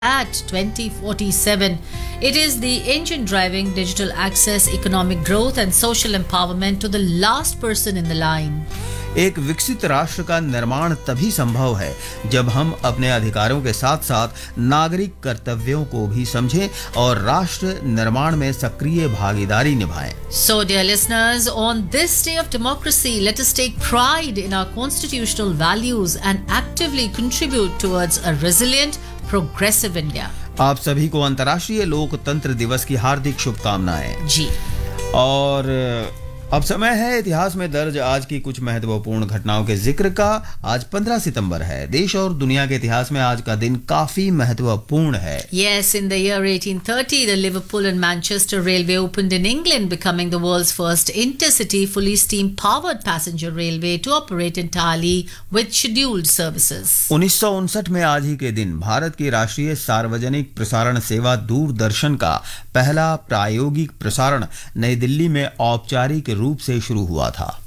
at 2047. It is the engine driving digital access, economic growth, and social empowerment to the last person in the line. एक विकसित राष्ट्र का निर्माण तभी संभव है जब हम अपने अधिकारों के साथ साथ नागरिक कर्तव्यों को भी समझें और राष्ट्र निर्माण में सक्रिय भागीदारी निभाएं। So, dear listeners, on this day of democracy, let us take pride in our constitutional values and actively contribute towards a resilient, progressive India. आप सभी को अंतर्राष्ट्रीय लोकतंत्र दिवस की हार्दिक शुभकामनाएं। जी। और अब समय है इतिहास में दर्ज आज की कुछ महत्वपूर्ण घटनाओं के जिक्र का। आज 15 सितंबर है। देश और दुनिया के इतिहास में आज का दिन काफी महत्वपूर्ण है। Yes, in the year 1830, the Liverpool and Manchester Railway opened in England, becoming the world's first intercity fully steam-powered passenger railway to operate entirely with scheduled services. 1959 में आज ही के दिन भारत की राष्ट्रीय सार्वजनिक प्रसारण सेवा दूरदर्शन का पहला प्रायोगिक प्रसारण नई दिल्ली में औपचारिक रूप से शुरू हुआ था।